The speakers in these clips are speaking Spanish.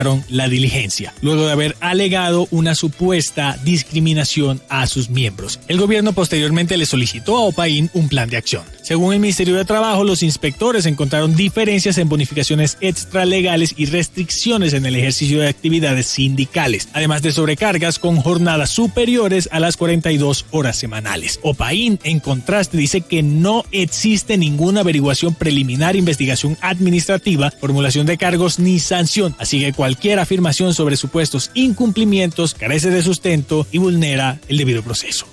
la diligencia, luego de haber alegado una supuesta discriminación a sus miembros. El gobierno posteriormente le solicitó a Opaín un plan de acción. Según el Ministerio de Trabajo, los inspectores encontraron diferencias en bonificaciones extralegales y restricciones en el ejercicio de actividades sindicales, además de sobrecargas con jornadas superiores a las 42 horas semanales. Opaín, en contraste, dice que no existe ninguna averiguación preliminar, investigación administrativa, formulación de cargos ni sanción, así que cualquier afirmación sobre supuestos incumplimientos carece de sustento y vulnera el debido proceso.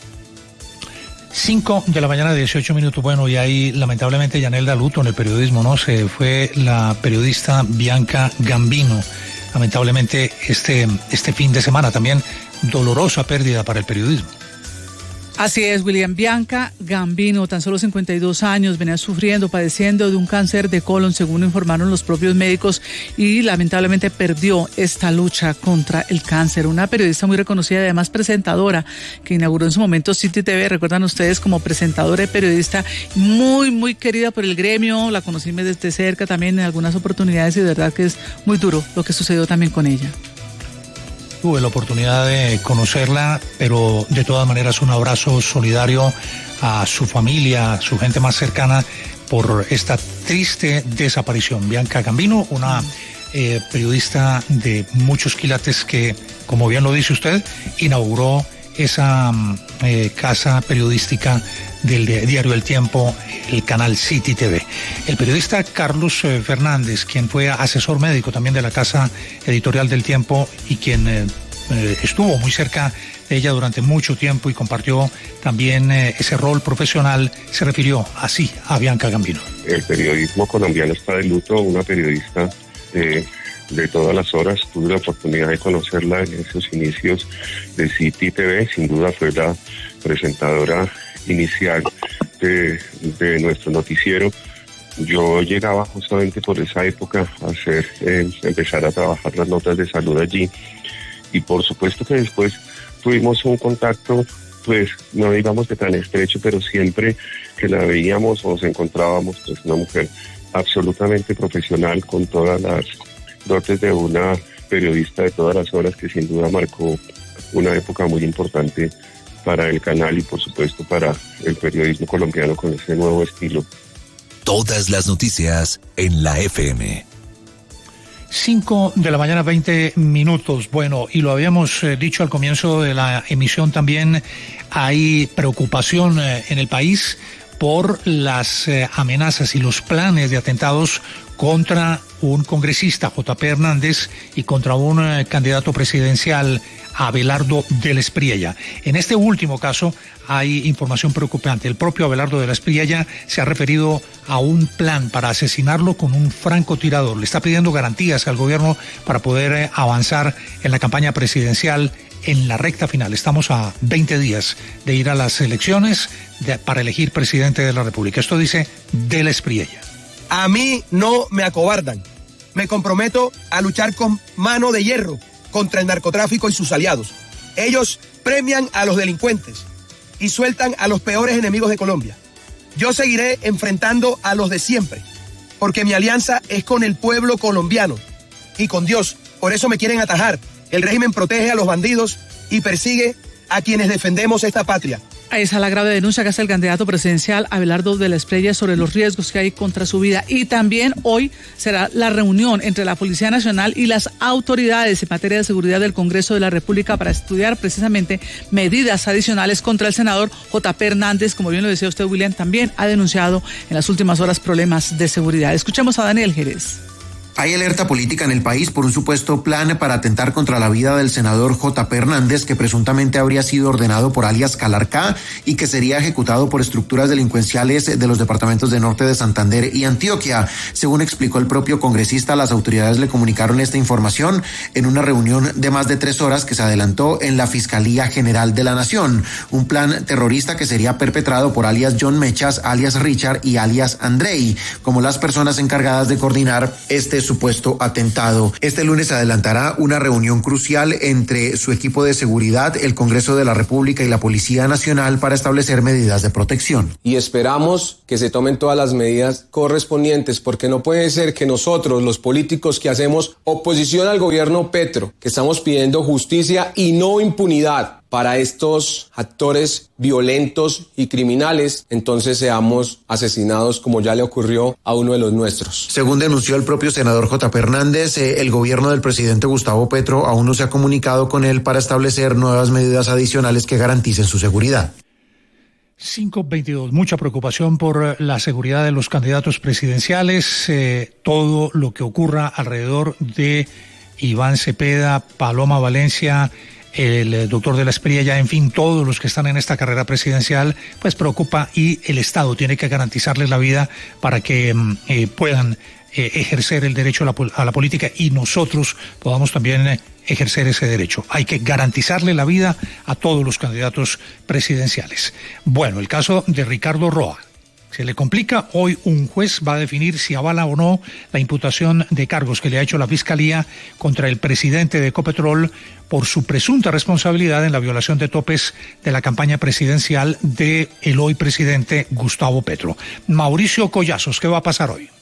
5:18 a.m. Bueno, y ahí lamentablemente Yanelda luto en el periodismo, ¿no? Se fue la periodista Bianca Gambino. Lamentablemente este fin de semana también dolorosa pérdida para el periodismo. Así es, William. Bianca Gambino, tan solo 52 años, venía padeciendo de un cáncer de colon, según informaron los propios médicos, y lamentablemente perdió esta lucha contra el cáncer. Una periodista muy reconocida, además presentadora, que inauguró en su momento City TV, recuerdan ustedes, como presentadora y periodista, muy, muy querida por el gremio. La conocí desde cerca también en algunas oportunidades y de verdad que es muy duro lo que sucedió también con ella. Tuve la oportunidad de conocerla, pero de todas maneras un abrazo solidario a su familia, a su gente más cercana por esta triste desaparición. Bianca Gambino, una periodista de muchos quilates que, como bien lo dice usted, inauguró esa casa periodística del diario El Tiempo, el canal City TV. El periodista Carlos Fernández, quien fue asesor médico también de la casa editorial del Tiempo y quien estuvo muy cerca de ella durante mucho tiempo y compartió también ese rol profesional, se refirió así a Bianca Gambino. El periodismo colombiano está de luto. Una periodista de todas las horas. Tuve la oportunidad de conocerla en esos inicios de City TV. Sin duda fue la presentadora inicial de nuestro noticiero. Yo llegaba justamente por esa época a empezar a trabajar las notas de salud allí, y por supuesto que después tuvimos un contacto, pues no digamos que tan estrecho, pero siempre que la veíamos o nos encontrábamos, pues una mujer absolutamente profesional, con todas las dotes de una periodista de todas las horas, que sin duda marcó una época muy importante para el canal y por supuesto para el periodismo colombiano con ese nuevo estilo. Todas las noticias en la FM. 5:20 a.m. Bueno, y lo habíamos dicho al comienzo de la emisión también, hay preocupación en el país por las amenazas y los planes de atentados contra un congresista, J.P. Hernández, y contra un candidato presidencial, Abelardo del Espriella. En este último caso hay información preocupante. El propio Abelardo del Espriella se ha referido a un plan para asesinarlo con un francotirador. Le está pidiendo garantías al gobierno para poder avanzar en la campaña presidencial en la recta final. Estamos a 20 días de ir a las elecciones para elegir presidente de la República. Esto dice del Espriella. A mí no me acobardan. Me comprometo a luchar con mano de hierro contra el narcotráfico y sus aliados. Ellos premian a los delincuentes y sueltan a los peores enemigos de Colombia. Yo seguiré enfrentando a los de siempre, porque mi alianza es con el pueblo colombiano y con Dios. Por eso me quieren atajar. El régimen protege a los bandidos y persigue a quienes defendemos esta patria. Ahí está la grave denuncia que hace el candidato presidencial Abelardo del Espriella sobre los riesgos que hay contra su vida. Y también hoy será la reunión entre la Policía Nacional y las autoridades en materia de seguridad del Congreso de la República para estudiar precisamente medidas adicionales contra el senador J.P. Hernández. Como bien lo decía usted, William, también ha denunciado en las últimas horas problemas de seguridad. Escuchemos a Daniel Jerez. Hay alerta política en el país por un supuesto plan para atentar contra la vida del senador J.P. Hernández, que presuntamente habría sido ordenado por alias Calarcá y que sería ejecutado por estructuras delincuenciales de los departamentos de Norte de Santander y Antioquia. Según explicó el propio congresista, las autoridades le comunicaron esta información en una reunión de más de 3 horas que se adelantó en la Fiscalía General de la Nación. Un plan terrorista que sería perpetrado por alias John Mechas, alias Richard y alias Andrei, como las personas encargadas de coordinar este supuesto atentado. Este lunes adelantará una reunión crucial entre su equipo de seguridad, el Congreso de la República y la Policía Nacional para establecer medidas de protección. Y esperamos que se tomen todas las medidas correspondientes, porque no puede ser que nosotros, los políticos que hacemos oposición al gobierno Petro, que estamos pidiendo justicia y no impunidad para estos actores violentos y criminales, entonces seamos asesinados como ya le ocurrió a uno de los nuestros. Según denunció el propio senador J.P. Hernández, el gobierno del presidente Gustavo Petro aún no se ha comunicado con él para establecer nuevas medidas adicionales que garanticen su seguridad. 5:22. Mucha preocupación por la seguridad de los candidatos presidenciales, todo lo que ocurra alrededor de Iván Cepeda, Paloma Valencia, el doctor de la Espriella, en fin, todos los que están en esta carrera presidencial, pues preocupa, y el Estado tiene que garantizarles la vida para que puedan ejercer el derecho a la política y nosotros podamos también ejercer ese derecho. Hay que garantizarle la vida a todos los candidatos presidenciales. Bueno, el caso de Ricardo Roa se le complica. Hoy un juez va a definir si avala o no la imputación de cargos que le ha hecho la Fiscalía contra el presidente de Ecopetrol por su presunta responsabilidad en la violación de topes de la campaña presidencial de el hoy presidente Gustavo Petro. Mauricio Collazos, ¿qué va a pasar hoy?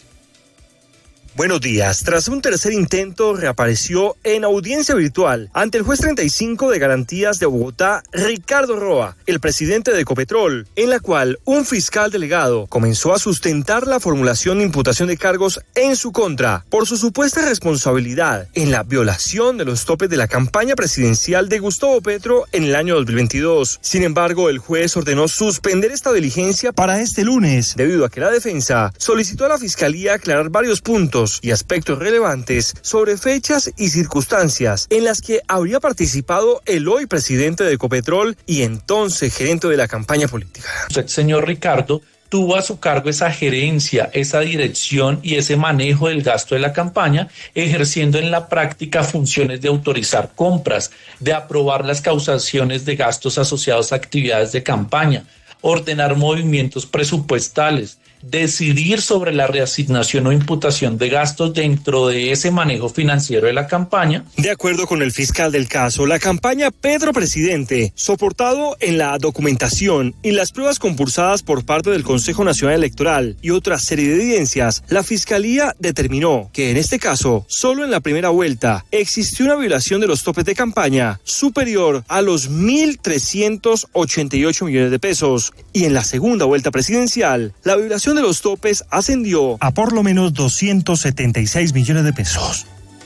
Buenos días. Tras un tercer intento, reapareció en audiencia virtual ante el juez 35 de Garantías de Bogotá, Ricardo Roa, el presidente de Ecopetrol, en la cual un fiscal delegado comenzó a sustentar la formulación de imputación de cargos en su contra por su supuesta responsabilidad en la violación de los topes de la campaña presidencial de Gustavo Petro en el año 2022. Sin embargo, el juez ordenó suspender esta diligencia para este lunes, debido a que la defensa solicitó a la Fiscalía aclarar varios puntos y aspectos relevantes sobre fechas y circunstancias en las que habría participado el hoy presidente de Ecopetrol y entonces gerente de la campaña política. El señor Ricardo tuvo a su cargo esa gerencia, esa dirección y ese manejo del gasto de la campaña, ejerciendo en la práctica funciones de autorizar compras, de aprobar las causaciones de gastos asociados a actividades de campaña, ordenar movimientos presupuestales, decidir sobre la reasignación o imputación de gastos dentro de ese manejo financiero de la campaña. De acuerdo con el fiscal del caso, la campaña Petro Presidente, soportado en la documentación y las pruebas compulsadas por parte del Consejo Nacional Electoral y otra serie de evidencias, la Fiscalía determinó que en este caso, solo en la primera vuelta, existió una violación de los topes de campaña superior a los 1.388 millones de pesos, y en la segunda vuelta presidencial, la violación de los topes ascendió a por lo menos 276 millones de pesos.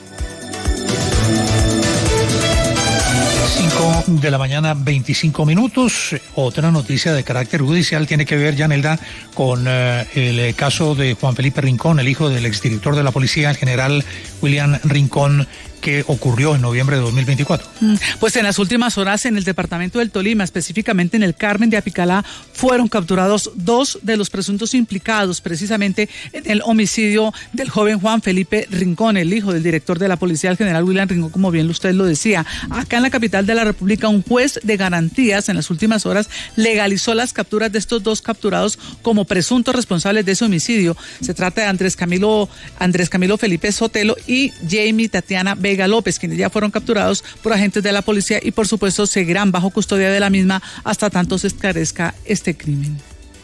5 de la mañana, 25 minutos. Otra noticia de carácter judicial tiene que ver, Yanelda, con el caso de Juan Felipe Rincón, el hijo del exdirector de la policía, el general William Rincón, que ocurrió en noviembre de 2024. Pues en las últimas horas en el departamento del Tolima, específicamente en el Carmen de Apicalá, fueron capturados 2 de los presuntos implicados precisamente en el homicidio del joven Juan Felipe Rincón, el hijo del director de la policía, el general William Rincón, como bien usted lo decía. Acá en la capital de la República, un juez de garantías en las últimas horas legalizó las capturas de estos 2 capturados como presuntos responsables de ese homicidio. Se trata de Andrés Camilo Felipe Sotelo y Jamie Tatiana Vega López, quienes ya fueron capturados por agentes de la policía y por supuesto seguirán bajo custodia de la misma hasta tanto se esclarezca este crimen.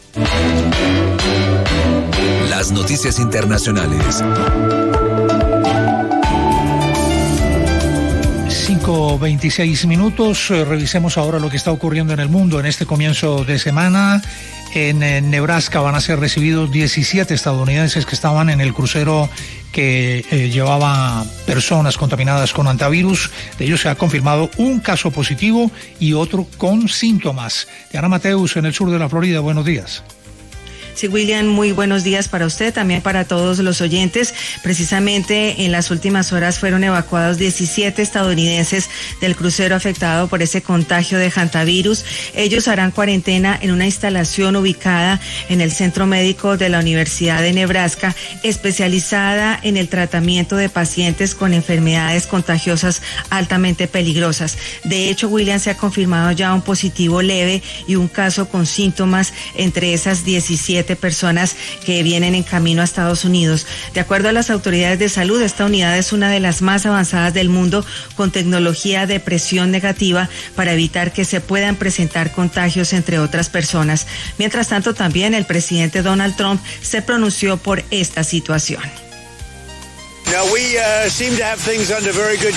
Las noticias internacionales. 5:26 minutos. Revisemos ahora lo que está ocurriendo en el mundo en este comienzo de semana. En Nebraska van a ser recibidos 17 estadounidenses que estaban en el crucero que llevaba personas contaminadas con hantavirus. De ellos se ha confirmado un caso positivo y otro con síntomas. Diana Mateus, en el sur de la Florida, buenos días. Sí, William, muy buenos días para usted, también para todos los oyentes. Precisamente en las últimas horas fueron evacuados 17 estadounidenses del crucero afectado por ese contagio de hantavirus. Ellos harán cuarentena en una instalación ubicada en el Centro Médico de la Universidad de Nebraska, especializada en el tratamiento de pacientes con enfermedades contagiosas altamente peligrosas. De hecho, William, se ha confirmado ya un positivo leve y un caso con síntomas entre esas 17 17 personas que vienen en camino a Estados Unidos. De acuerdo a las autoridades de salud, esta unidad es una de las más avanzadas del mundo, con tecnología de presión negativa para evitar que se puedan presentar contagios entre otras personas. Mientras tanto, también el presidente Donald Trump se pronunció por esta situación. Now we seem to have things under very good